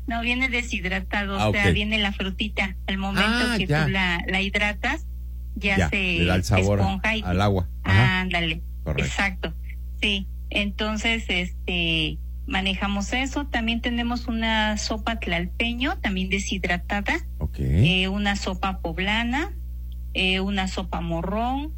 No, viene deshidratado, o sea, viene la frutita. Al momento que tú la hidratas, ya se le da el sabor esponja al agua. Ándale, correcto. Exacto, sí. Entonces, manejamos eso. También tenemos una sopa tlalpeño, también deshidratada. Una sopa poblana, una sopa morrón.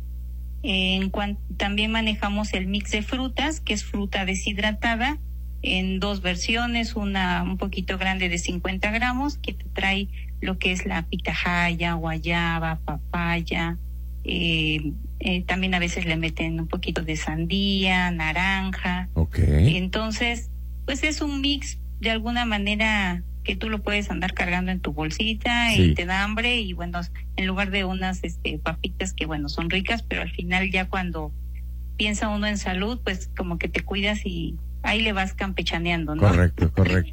También manejamos el mix de frutas, que es fruta deshidratada, en 2 versiones, una un poquito grande de 50 gramos, que te trae lo que es la pitahaya, guayaba, papaya, también a veces le meten un poquito de sandía, naranja. Entonces, pues es un mix de alguna manera que tú lo puedes andar cargando en tu bolsita y te da hambre, y bueno, en lugar de unas papitas que bueno, son ricas, pero al final ya cuando piensa uno en salud, pues como que te cuidas y ahí le vas campechaneando, ¿no? Correcto.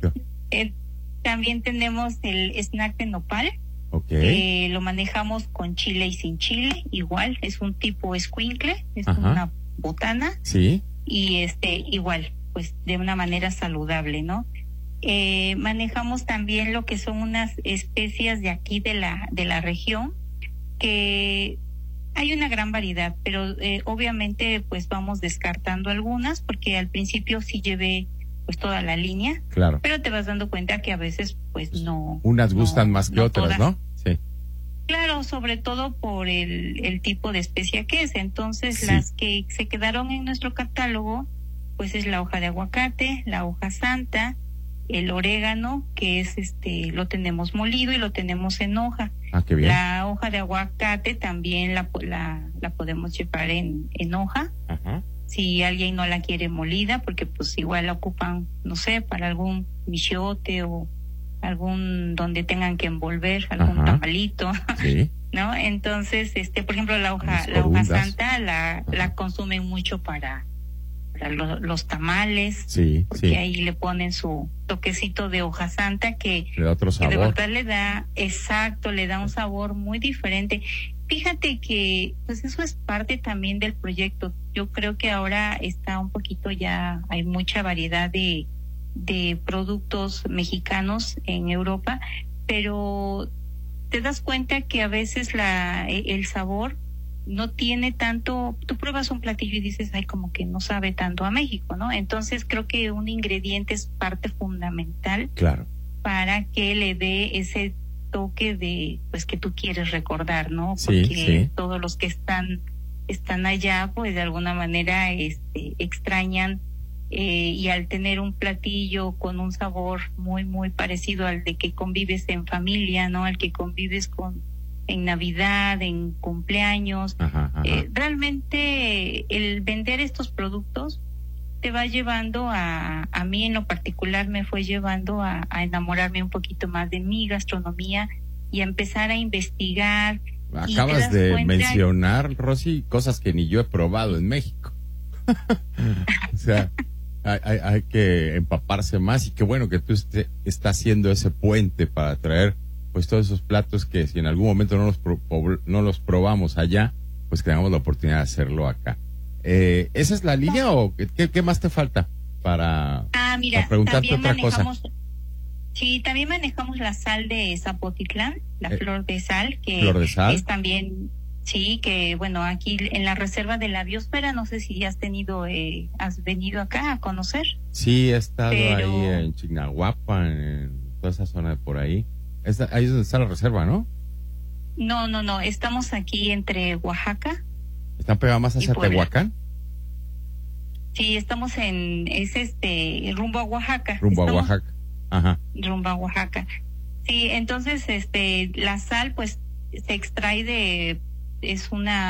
También tenemos el snack de nopal. Lo manejamos con chile y sin chile, igual, es un tipo escuincle, es una botana. Y igual, pues de una manera saludable, ¿no? Manejamos también lo que son unas especias de aquí de la región, que hay una gran variedad, pero obviamente pues vamos descartando algunas, porque al principio sí llevé pues toda la línea, pero te vas dando cuenta que a veces pues no. Unas gustan más que otras, todas, ¿no? Sí. Claro, sobre todo por el tipo de especia que es. Entonces las que se quedaron en nuestro catálogo pues es la hoja de aguacate, la hoja santa, el orégano, que es lo tenemos molido y lo tenemos en hoja. Qué bien. La hoja de aguacate también la podemos llevar en hoja. Si alguien no la quiere molida, porque pues igual la ocupan, no sé, para algún michote o algún donde tengan que envolver algún tamalito, ¿no? Entonces, por ejemplo, la hoja santa la consumen mucho para los tamales, porque ahí le ponen su toquecito de hoja santa que le da otro sabor. Que de verdad le da un sabor muy diferente. Fíjate que pues eso es parte también del proyecto. Yo creo que ahora está un poquito ya, hay mucha variedad de productos mexicanos en Europa, pero te das cuenta que a veces el sabor no tiene tanto. Tú pruebas un platillo y dices, ay, como que no sabe tanto a México, ¿no? Entonces creo que un ingrediente es parte fundamental para que le dé ese toque de pues que tú quieres recordar, ¿no? Porque todos los que están allá pues de alguna manera extrañan, y al tener un platillo con un sabor muy muy parecido al de que convives en familia, ¿no? Al que convives en Navidad, en cumpleaños. Realmente el vender estos productos te va llevando a mí en lo particular me fue llevando a enamorarme un poquito más de mi gastronomía y a empezar a investigar. Acabas de mencionar, Rosy, cosas que ni yo he probado en México. O sea, hay que empaparse más, y qué bueno que tú estás haciendo ese puente para traer pues todos esos platos que si en algún momento no los probamos allá, pues que tengamos la oportunidad de hacerlo acá. ¿Esa es la línea o qué más te falta para preguntarte otra cosa? Sí, también manejamos la sal de Zapotitlán, la flor de sal, que es también, que bueno, aquí en la reserva de la biosfera, no sé si has venido acá a conocer. Sí, he estado ahí en Chignahuapan, en toda esa zona de por ahí. Ahí es donde está la reserva, ¿no? No, estamos aquí entre Oaxaca. ¿Están pegados más hacia Tehuacán? Sí, estamos rumbo a Oaxaca. Rumbo a Oaxaca. Rumbo a Oaxaca. Sí, entonces la sal pues se extrae es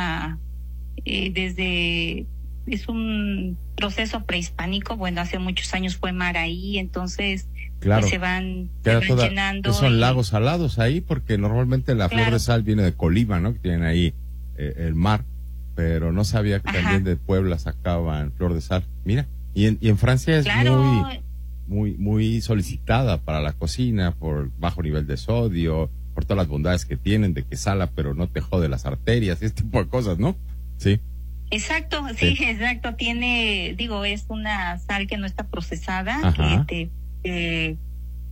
un proceso prehispánico. Bueno, hace muchos años fue mar ahí, entonces pues se van llenando. ¿Son lagos salados ahí? Porque normalmente la flor de sal viene de Colima, ¿no? Que tienen ahí el mar, pero no sabía que también de Puebla sacaban flor de sal. Mira, y en Francia es muy solicitada para la cocina por bajo nivel de sodio, por todas las bondades que tienen, de que sala pero no te jode las arterias, ese tipo de cosas, ¿no? Sí. Exacto, exacto. Tiene, es una sal que no está procesada, que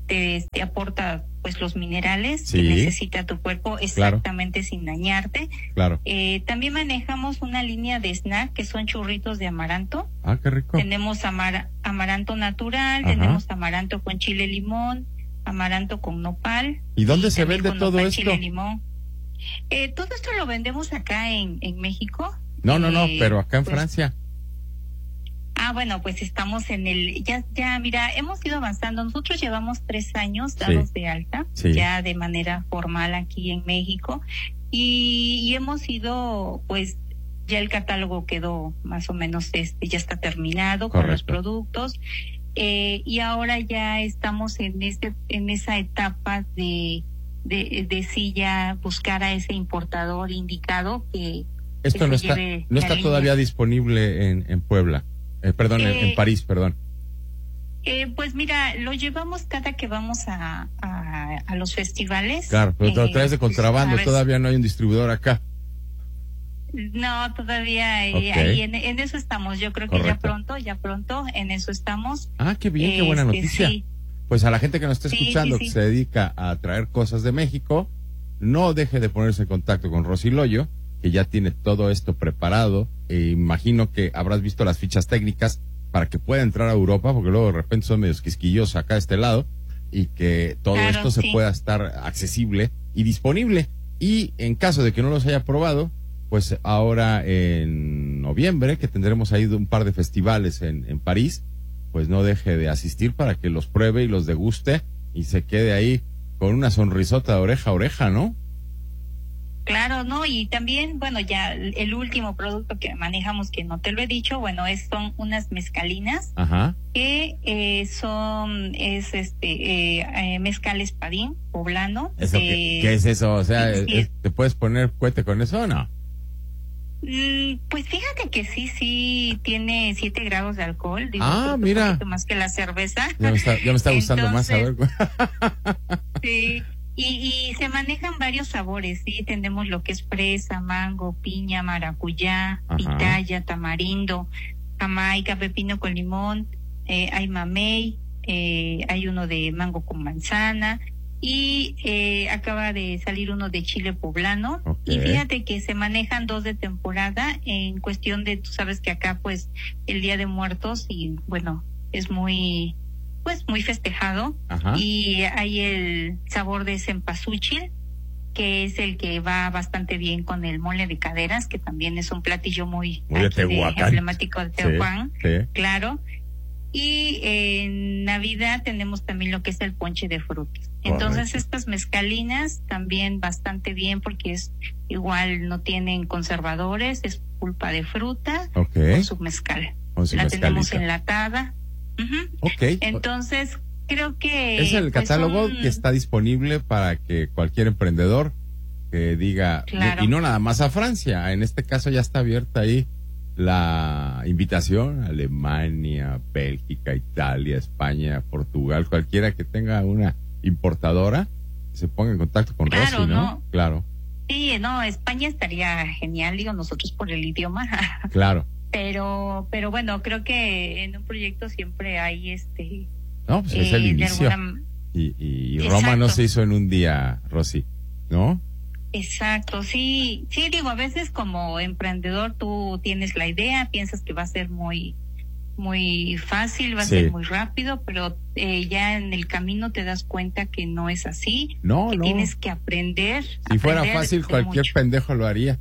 te aporta pues los minerales Sí. que necesita tu cuerpo exactamente sin dañarte. Claro. También manejamos una línea de snack que son churritos de amaranto. Ah, qué rico. Tenemos amaranto natural, Ajá. tenemos amaranto con chile limón, amaranto con nopal. ¿Y dónde se también vende con todo nopal, esto? chile limón. Todo esto lo vendemos acá en México. No, pero acá en pues, Francia. Bueno, pues estamos en mira, hemos ido avanzando. Nosotros llevamos 3 años dados de alta, ya de manera formal aquí en México, y hemos ido, pues, ya el catálogo quedó más o menos, ya está terminado. Correcto. Con los productos, y ahora ya estamos en esa etapa de sí ya buscar a ese importador indicado que esto no está todavía disponible en Puebla. En París, perdón. Pues mira, lo llevamos cada que vamos a los festivales. Claro, pero te lo traes de contrabando, todavía no hay un distribuidor acá. No, todavía ahí en eso estamos. Yo creo que ya pronto en eso estamos. Ah, qué bien, qué buena noticia. Sí. Pues a la gente que nos está escuchando, que se dedica a traer cosas de México, no deje de ponerse en contacto con Rosy Loyo, que ya tiene todo esto preparado. Imagino que habrás visto las fichas técnicas para que pueda entrar a Europa, porque luego de repente son medios quisquillosos acá de este lado, y que todo esto se pueda estar accesible y disponible. Y en caso de que no los haya probado, pues ahora en noviembre, que tendremos ahí un par de festivales en París, pues no deje de asistir para que los pruebe y los deguste y se quede ahí con una sonrisota de oreja a oreja, ¿no? Claro, ¿no? Y también, bueno, ya el último producto que manejamos, que no te lo he dicho, bueno, son unas mezcalinas. Ajá. Que mezcal espadín poblano. ¿Qué es eso? O sea, ¿te puedes poner cohete con eso o no? Pues fíjate que sí tiene 7 grados de alcohol. Digo, mira. Un poquito más que la cerveza. Ya me está gustando más, a ver. Sí. Y se manejan varios sabores, ¿sí? Tenemos lo que es fresa, mango, piña, maracuyá, pitaya, tamarindo, jamaica, pepino con limón, hay mamey, hay uno de mango con manzana, y acaba de salir uno de chile poblano. Y fíjate que se manejan 2 de temporada en cuestión de, tú sabes que acá pues el Día de Muertos, y bueno, es muy festejado. Y hay el sabor de cempasúchil, que es el que va bastante bien con el mole de caderas, que también es un platillo muy emblemático de Tehuacán. Sí. Claro. Y en Navidad tenemos también lo que es el ponche de frutas. Entonces estas mezcalinas también bastante bien, porque es igual, no tienen conservadores, es pulpa de fruta con su mezcal. La tenemos enlatada. Entonces creo que es el catálogo que está disponible para que cualquier emprendedor que diga, y no nada más a Francia, en este caso ya está abierta ahí la invitación a Alemania, Bélgica, Italia, España, Portugal, cualquiera que tenga una importadora, se ponga en contacto con Rosy, ¿no? Claro. Sí, no, España estaría genial, digo, nosotros por el idioma. Claro. Pero bueno, creo que en un proyecto siempre hay no, pues es el inicio. Y Roma no se hizo en un día, Rosy, ¿no? Exacto, sí, digo, a veces como emprendedor tú tienes la idea, piensas que va a ser muy fácil, va a ser muy rápido, pero ya en el camino te das cuenta que no es así, que tienes que aprender. Si fuera fácil, cualquier pendejo lo haría.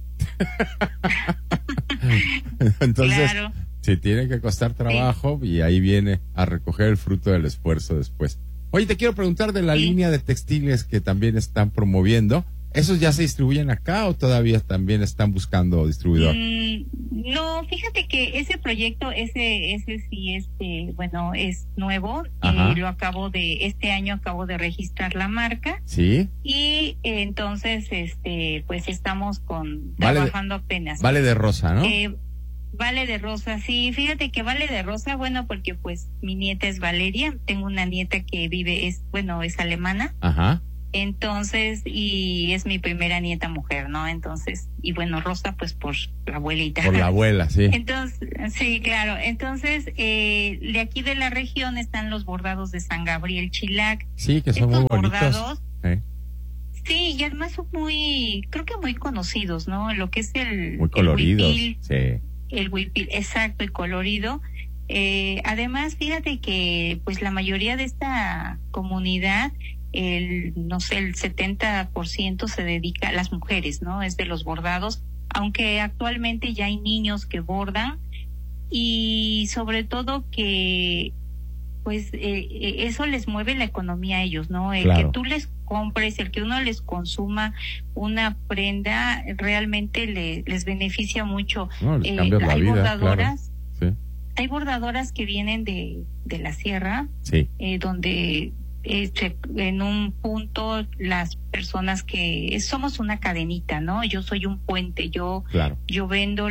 Entonces, sí tiene que costar trabajo, y ahí viene a recoger el fruto del esfuerzo después. Oye, te quiero preguntar de la línea de textiles que también están promoviendo. ¿Esos ya se distribuyen acá o todavía también están buscando distribuidor? No, fíjate que ese proyecto, ese sí, bueno, es nuevo. Este año acabo de registrar la marca. Sí. Y entonces, pues estamos trabajando apenas. Vale de Rosa, ¿no? Vale de Rosa, sí. Fíjate que Vale de Rosa, bueno, porque pues mi nieta es Valeria. Tengo una nieta que vive, es alemana. Entonces, y es mi primera nieta mujer, ¿no? Entonces, y bueno, Rosa, pues por la abuelita. Por la abuela, sí. Entonces, sí, claro. Entonces, de aquí de la región están los bordados de San Gabriel Chilac. Sí, que son Estos muy bonitos. Bordados, sí, y además son creo que muy conocidos, ¿no? Lo que es muy coloridos, el huipil, sí. El huipil, exacto, y colorido. Además, fíjate que pues la mayoría de esta comunidad, no sé, el 70% se dedica a las mujeres, ¿no? Es de los bordados, aunque actualmente ya hay niños que bordan, y sobre todo que pues eso les mueve la economía a ellos, ¿no? El Claro. que tú les compres, el que uno les consuma una prenda, realmente les beneficia mucho. No, les cambias la hay vida, bordadoras, claro. Sí. hay bordadoras que vienen de la sierra, Sí. donde en un punto las personas que somos una cadenita, ¿no? Yo soy un puente, yo vendo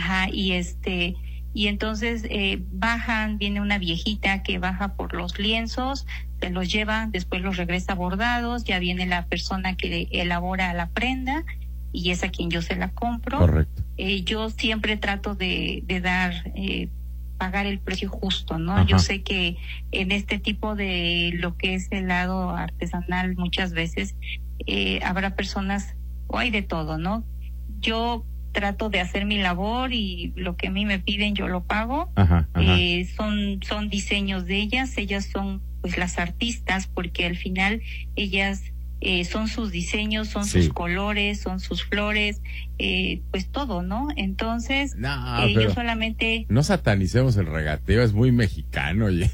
y entonces bajan, viene una viejita que baja por los lienzos, se los lleva, después los regresa bordados, ya viene la persona que elabora la prenda y es a quien yo se la compro. Correcto. Yo siempre trato de dar pagar el precio justo, ¿no? Ajá. Yo sé que en este tipo de lo que es el lado artesanal muchas veces habrá personas, o hay de todo, ¿no? Yo trato de hacer mi labor y lo que a mí me piden yo lo pago. Ajá. Son diseños de ellas son pues las artistas, porque al final ellas son sus diseños, son sus colores, son sus flores, pues todo, ¿no? Entonces, yo solamente... No satanicemos el regateo, es muy mexicano, oye.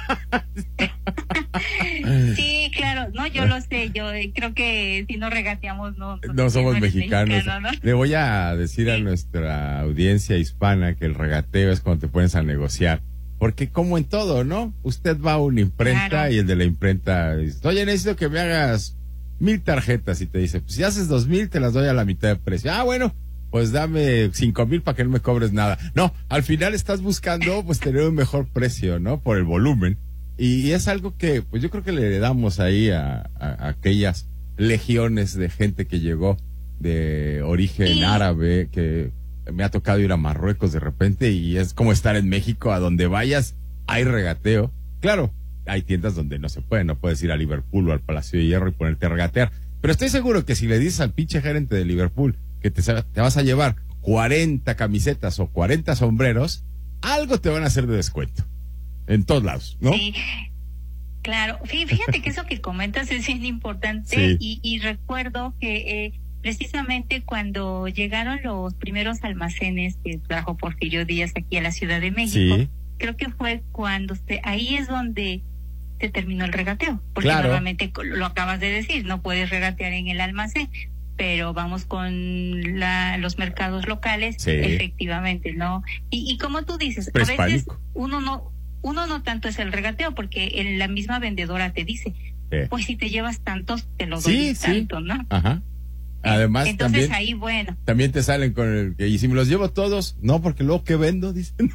Sí, claro, no, yo lo sé, yo creo que si no regateamos no somos mexicanos. Mexicano, ¿no? Le voy a decir a nuestra audiencia hispana que el regateo es cuando te pones a negociar. Porque como en todo, ¿no? Usted va a una imprenta y el de la imprenta dice, oye, necesito que me hagas 1,000 tarjetas, y te dice, pues si haces 2,000 te las doy a la mitad de precio. Bueno, pues dame 5,000 para que no me cobres nada. No, al final estás buscando pues tener un mejor precio, ¿no? Por el volumen. Y es algo que pues yo creo que le damos ahí a aquellas legiones de gente que llegó de origen árabe, que me ha tocado ir a Marruecos de repente y es como estar en México, a donde vayas hay regateo. Claro, hay tiendas donde no se puede, no puedes ir a Liverpool o al Palacio de Hierro y ponerte a regatear. Pero estoy seguro que si le dices al pinche gerente de Liverpool que te vas a llevar 40 camisetas o 40 sombreros, algo te van a hacer de descuento. En todos lados, ¿no? Sí, claro. Fíjate que eso que comentas es bien importante y recuerdo que precisamente cuando llegaron los primeros almacenes que trajo Porfirio Díaz aquí a la Ciudad de México, creo que fue cuando ahí es donde se terminó el regateo, porque normalmente lo acabas de decir, no puedes regatear en el almacén, pero vamos con los mercados locales, efectivamente, ¿no? Y como tú dices, a veces uno no tanto es el regateo, porque la misma vendedora te dice, pues si te llevas tantos, te lo doy tanto, ¿no? Ajá. Además, entonces también, ahí, bueno. También te salen con el que, y si me los llevo todos, no, porque luego que vendo, dicen.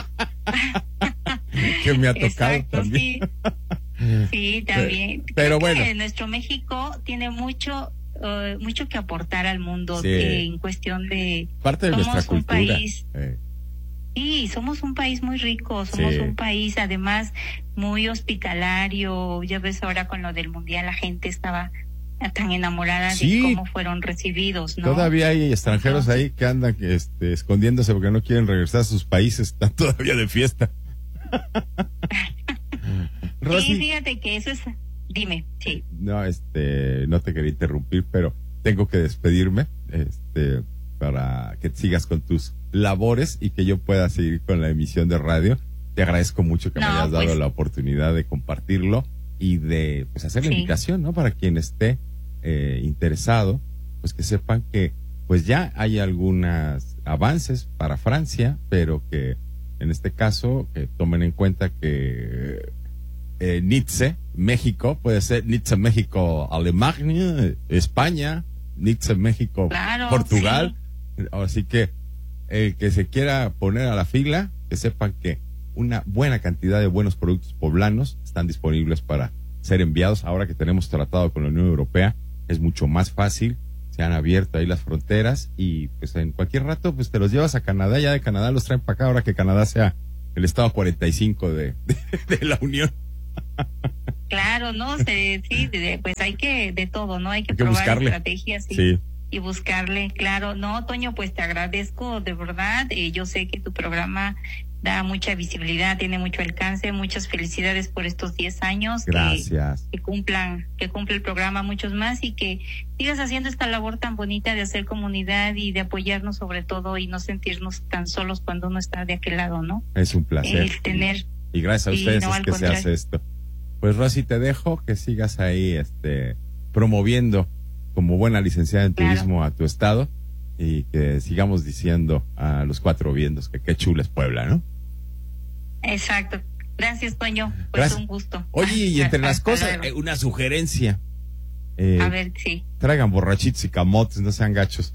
Que me ha tocado. Exacto, también. Sí, también. Pero Creo bueno. que nuestro México tiene mucho que aportar al mundo en cuestión de... Parte de nuestra cultura. País, sí, somos un país muy rico, somos un país además muy hospitalario. Ya ves ahora con lo del mundial, la gente estaba tan enamorada de cómo fueron recibidos, ¿no? Todavía hay extranjeros ahí que andan escondiéndose porque no quieren regresar a sus países, están todavía de fiesta. Rosy, sí, fíjate que eso es... Dime, sí. No, no te quería interrumpir, pero tengo que despedirme, para que sigas con tus labores y que yo pueda seguir con la emisión de radio. Te agradezco mucho que me hayas dado la oportunidad de compartirlo y de hacer la invitación, ¿no? Para quien esté interesado, pues que sepan que pues ya hay algunos avances para Francia, pero que en este caso que tomen en cuenta que Nizza, México, puede ser Nizza, México, Alemania, España, Nizza, México, Portugal. Así que el que se quiera poner a la fila, que sepan que una buena cantidad de buenos productos poblanos están disponibles para ser enviados. Ahora que tenemos tratado con la Unión Europea, es mucho más fácil. Se han abierto ahí las fronteras y pues en cualquier rato pues te los llevas a Canadá. Ya de Canadá los traen para acá, ahora que Canadá sea el estado 45 de la Unión. Claro, ¿no? Sí, pues hay que, de todo, ¿no? Hay que probar buscarle estrategias y buscarle, claro. No, Toño, pues te agradezco, de verdad. Yo sé que tu programa da mucha visibilidad, tiene mucho alcance. Muchas felicidades por estos 10 años. Gracias. Que cumple el programa muchos más y que sigas haciendo esta labor tan bonita de hacer comunidad y de apoyarnos sobre todo y no sentirnos tan solos cuando uno está de aquel lado, ¿no? Es un placer. Y gracias a ustedes no, es que se hace esto. Pues Rosy, te dejo que sigas ahí promoviendo como buena licenciada en turismo a tu estado y que sigamos diciendo a los 4 vientos que qué chula es Puebla, ¿no? Exacto. Gracias, Toño. Pues gracias. Un gusto. Oye, y entre las cosas, una sugerencia. A ver, sí. Traigan borrachitos y camotes, no sean gachos.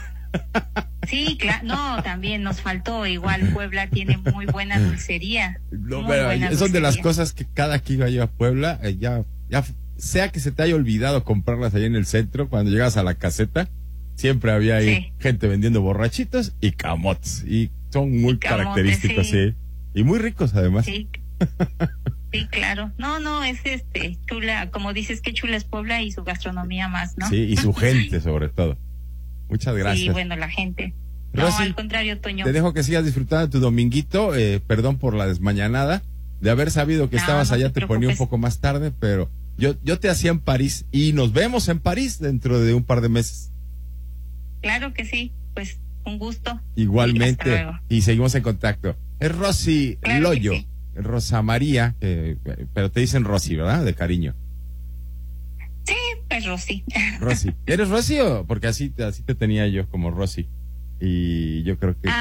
Sí, claro. No, también nos faltó. Igual Puebla tiene muy buena dulcería. No, pero son de las cosas que cada que iba yo a Puebla, ya sea que se te haya olvidado comprarlas ahí en el centro, cuando llegas a la caseta, siempre había ahí gente vendiendo borrachitos y camotes. Y son muy característicos, sí. Y muy ricos además. Sí. Sí, claro. No, es chula, como dices, qué chula es Puebla y su gastronomía más, ¿no? Sí, y su gente sobre todo. Muchas gracias. Sí, bueno, la gente. Rosy, no, al contrario, Toño. Te dejo que sigas disfrutando de tu dominguito. Perdón por la desmañanada. De haber sabido que estabas allá, te ponía un poco más tarde, pero yo te hacía en París y nos vemos en París dentro de un par de meses. Claro que sí, pues un gusto. Igualmente. Y seguimos en contacto. Es Rosy Loyo, sí. Rosa María, pero te dicen Rosy, ¿verdad? De cariño. Sí, pues Rosy. Rosy. ¿Eres Rosy o? Porque así te tenía yo como Rosy. Y yo creo que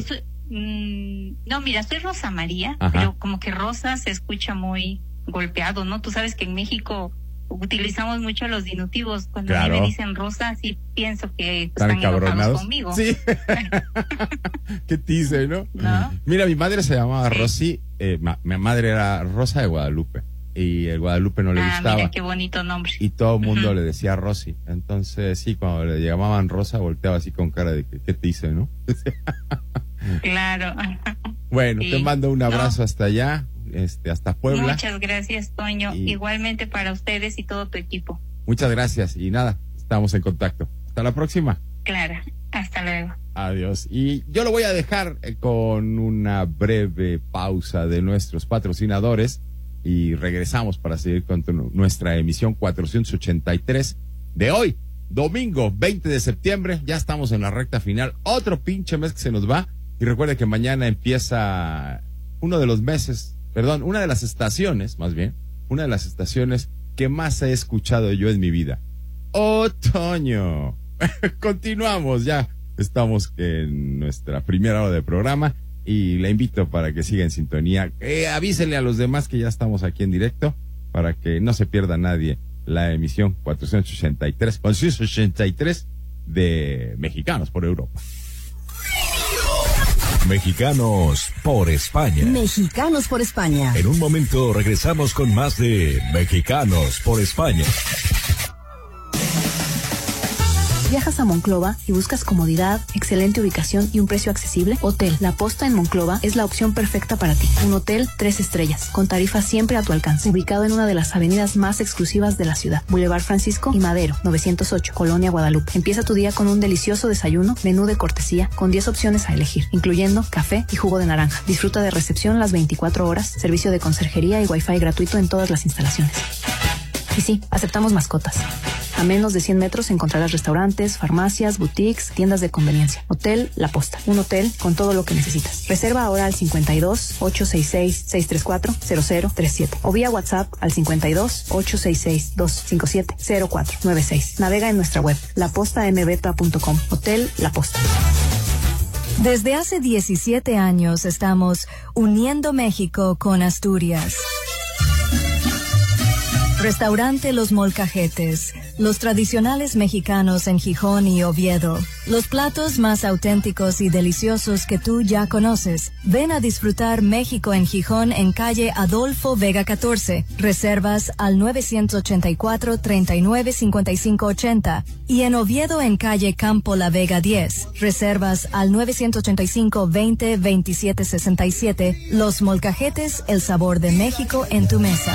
no, mira, soy Rosa María, pero como que Rosa se escucha muy golpeado, ¿no? Tú sabes que en México utilizamos mucho los diminutivos. Cuando a mí me dicen Rosa, sí pienso que están enojados conmigo. Sí. ¿Qué te dice, no? Mira, mi madre se llamaba Rosy, mi madre era Rosa de Guadalupe. Y el Guadalupe no le gustaba. Mira, qué bonito nombre. Y todo el mundo le decía Rosy. Entonces, sí, cuando le llamaban Rosa, volteaba así con cara de ¿qué te dice, no? Claro. Bueno, te mando un abrazo hasta allá, hasta Puebla. Muchas gracias, Toño. Igualmente para ustedes y todo tu equipo. Muchas gracias. Y nada, estamos en contacto. Hasta la próxima. Claro. Hasta luego. Adiós. Y yo lo voy a dejar con una breve pausa de nuestros patrocinadores. Y regresamos para seguir con nuestra emisión 483 de hoy, domingo 20 de septiembre. Ya estamos en la recta final. Otro pinche mes que se nos va. Y recuerde que mañana empieza una de las estaciones, más bien, una de las estaciones que más he escuchado yo en mi vida. Otoño. Continuamos ya. Estamos en nuestra primera hora de programa. Y la invito para que siga en sintonía. Avísenle a los demás que ya estamos aquí en directo para que no se pierda nadie la emisión 483 de Mexicanos por Europa. Mexicanos por España. Mexicanos por España. En un momento regresamos con más de Mexicanos por España. ¿Viajas a Monclova y buscas comodidad, excelente ubicación y un precio accesible? Hotel La Posta en Monclova es la opción perfecta para ti. Un hotel 3 estrellas, con tarifas siempre a tu alcance. Ubicado en una de las avenidas más exclusivas de la ciudad. Boulevard Francisco y Madero, 908, Colonia Guadalupe. Empieza tu día con un delicioso desayuno, menú de cortesía, con 10 opciones a elegir, incluyendo café y jugo de naranja. Disfruta de recepción las 24 horas, servicio de conserjería y wifi gratuito en todas las instalaciones. Y sí, aceptamos mascotas. A menos de 100 metros encontrarás restaurantes, farmacias, boutiques, tiendas de conveniencia. Hotel La Posta. Un hotel con todo lo que necesitas. Reserva ahora al 52-866-634-0037 o vía WhatsApp al 52-866-257-0496. Navega en nuestra web, lapostamveta.com. Hotel La Posta. Desde hace 17 años estamos uniendo México con Asturias. Restaurante Los Molcajetes. Los tradicionales mexicanos en Gijón y Oviedo. Los platos más auténticos y deliciosos que tú ya conoces. Ven a disfrutar México en Gijón en calle Adolfo Vega 14. Reservas al 984-395580. Y en Oviedo en calle Campo La Vega 10. Reservas al 985-20-2767. Los Molcajetes, el sabor de México en tu mesa.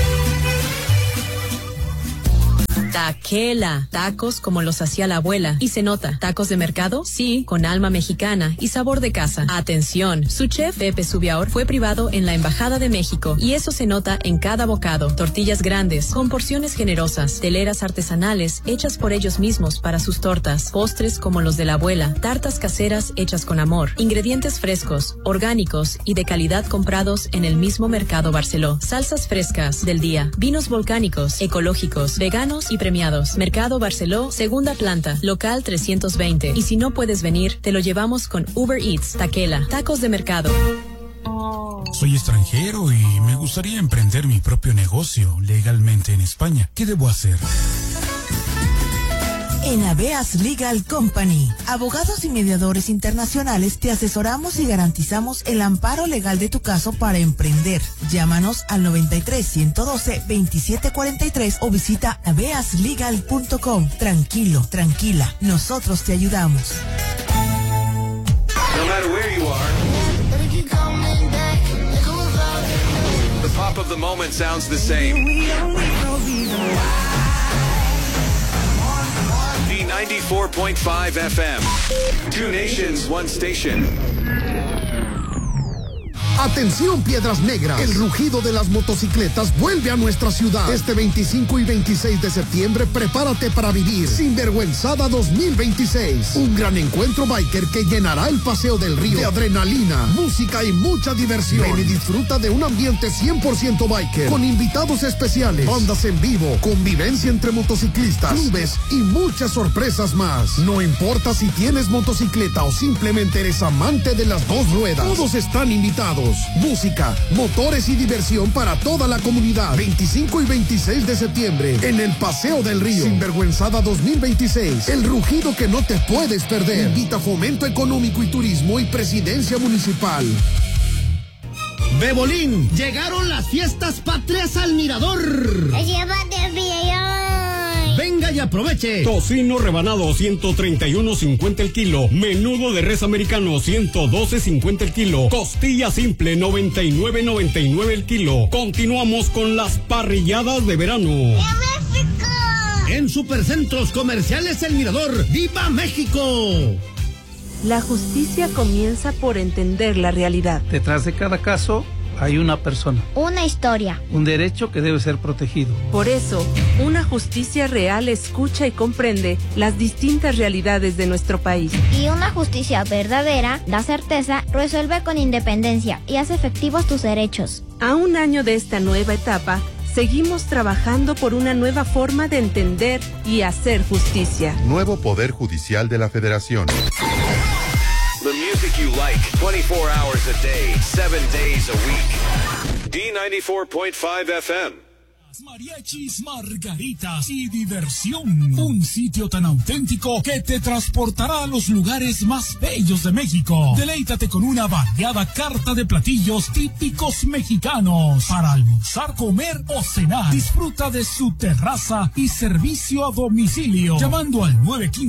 Taquela, tacos como los hacía la abuela. Y se nota, ¿tacos de mercado? Sí, con alma mexicana y sabor de casa. Atención, su chef Pepe Subiaur fue privado en la Embajada de México y eso se nota en cada bocado. Tortillas grandes, con porciones generosas, teleras artesanales hechas por ellos mismos para sus tortas, postres como los de la abuela, tartas caseras hechas con amor, ingredientes frescos, orgánicos y de calidad comprados en el mismo Mercado Barceló. Salsas frescas del día, vinos volcánicos, ecológicos, veganos y premiados. Mercado Barceló, segunda planta, local 320. Y si no puedes venir, te lo llevamos con Uber Eats. Taquela, tacos de mercado. Soy extranjero y me gustaría emprender mi propio negocio legalmente en España. ¿Qué debo hacer? En Aveas Legal Company, abogados y mediadores internacionales, te asesoramos y garantizamos el amparo legal de tu caso para emprender. Llámanos al 93-112-2743 o visita aveaslegal.com. Tranquilo, tranquila, nosotros te ayudamos. No matter where you are, the pop of the moment sounds the same. D94.5 FM. Two nations, one station. Atención, Piedras Negras. El rugido de las motocicletas vuelve a nuestra ciudad. Este 25 y 26 de septiembre, prepárate para vivir Sinvergüenzada 2026. Un gran encuentro biker que llenará el Paseo del Río de adrenalina, música y mucha diversión. Ven y disfruta de un ambiente 100% biker, con invitados especiales, bandas en vivo, convivencia entre motociclistas, clubes y muchas sorpresas más. No importa si tienes motocicleta o simplemente eres amante de las dos ruedas, todos están invitados. Música, motores y diversión para toda la comunidad. 25 y 26 de septiembre en el Paseo del Río. Sinvergüenzada 2026. El rugido que no te puedes perder. Invita Fomento Económico y Turismo y Presidencia Municipal. Bebolín, llegaron las fiestas patrias al Mirador. Llévate el Venga y aproveche. Tocino rebanado 131.50 el kilo. Menudo de res americano 112.50 el kilo. Costilla simple 99.99 el kilo. Continuamos con las parrilladas de verano. En Supercentros Comerciales El Mirador. ¡Viva México! La justicia comienza por entender la realidad. Detrás de cada caso hay una persona. Una historia. Un derecho que debe ser protegido. Por eso, una justicia real escucha y comprende las distintas realidades de nuestro país. Y una justicia verdadera da certeza, resuelve con independencia y hace efectivos tus derechos. A un año de esta nueva etapa, seguimos trabajando por una nueva forma de entender y hacer justicia. Nuevo Poder Judicial de la Federación. The music you like, 24 hours a day, 7 days a week. D94.5 FM. Mariachis, margaritas y diversión. Un sitio tan auténtico que te transportará a los lugares más bellos de México. Deleítate con una variada carta de platillos típicos mexicanos para almorzar, comer o cenar. Disfruta de su terraza y servicio a domicilio. Llamando al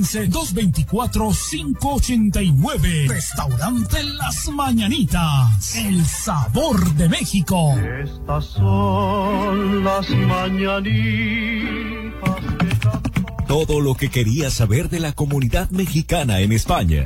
915-224-589. Restaurante Las Mañanitas. El sabor de México. Estas son las mañanitas. Todo lo que querías saber de la comunidad mexicana en España.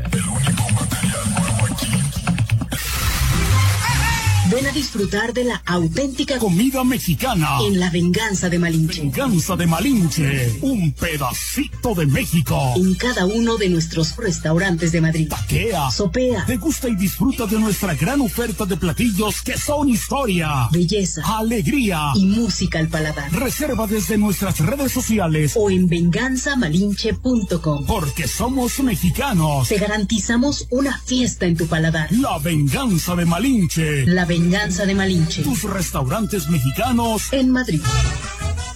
Ven a disfrutar de la auténtica comida mexicana en La Venganza de Malinche. Venganza de Malinche, un pedacito de México. En cada uno de nuestros restaurantes de Madrid. Taquea, sopea, degusta y disfruta de nuestra gran oferta de platillos que son historia, belleza, alegría y música al paladar. Reserva desde nuestras redes sociales o en venganzamalinche.com. Porque somos mexicanos. Te garantizamos una fiesta en tu paladar. La Venganza de Malinche. La Venganza de Malinche. Tus restaurantes mexicanos en Madrid.